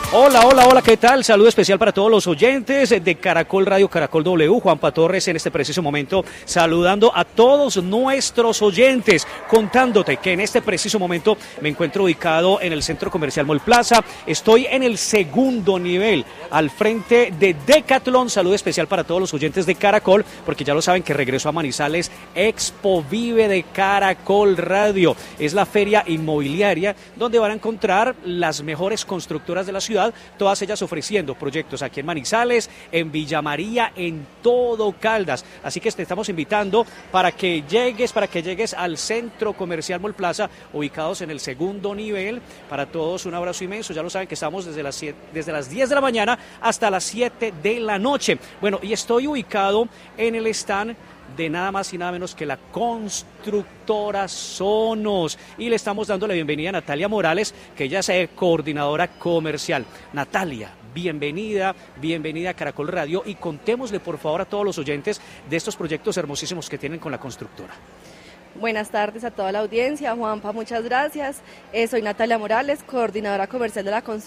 Hola, hola, hola, ¿qué tal? Saludo especial para todos los oyentes de Caracol Radio, Caracol W. Juanpa Torres en este preciso momento saludando a todos nuestros oyentes, contándote que en este preciso momento me encuentro ubicado en el Centro Comercial Mall Plaza. Estoy en el segundo nivel, al frente de Decathlon. Saludo especial para todos los oyentes de Caracol, porque ya lo saben que regreso a Manizales, Expo Vive de Caracol Radio. Es la feria inmobiliaria donde van a encontrar las mejores constructoras de la ciudad, todas ellas ofreciendo proyectos aquí en Manizales, en Villa María, en todo Caldas. Así que te estamos invitando para que llegues al Centro Comercial Mall Plaza, ubicados en el segundo nivel. Para todos un abrazo inmenso. Ya lo saben que estamos desde las 10 de la mañana hasta las 7 de la noche. Bueno, y estoy ubicado en el stand de nada más y nada menos que la constructora Sonos, y le estamos dando la bienvenida a Natalia Morales, que ella es coordinadora comercial. Natalia, bienvenida a Caracol Radio, y contémosle por favor a todos los oyentes de estos proyectos hermosísimos que tienen con la constructora. Buenas tardes a toda la audiencia. Juanpa, muchas gracias. Soy Natalia Morales, coordinadora comercial de la constructora